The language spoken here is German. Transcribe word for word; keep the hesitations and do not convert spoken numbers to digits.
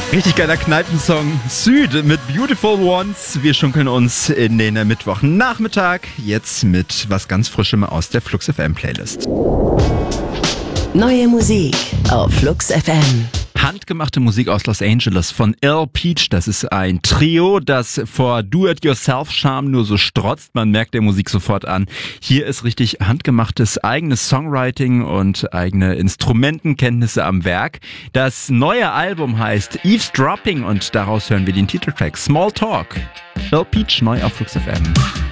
Richtig geiler Kneipensong. Süd mit Beautiful Ones. Wir schunkeln uns in den Mittwochnachmittag. Jetzt mit was ganz Frischem aus der Flux F M Playlist. Neue Musik auf Flux F M. Handgemachte Musik aus Los Angeles von Earl Peach. Das ist ein Trio, das vor Do-it-yourself-Charme nur so strotzt. Man merkt der Musik sofort an. Hier ist richtig handgemachtes eigenes Songwriting und eigene Instrumentenkenntnisse am Werk. Das neue Album heißt Eavesdropping und daraus hören wir den Titeltrack Small Talk. Earl Peach neu auf Flux F M.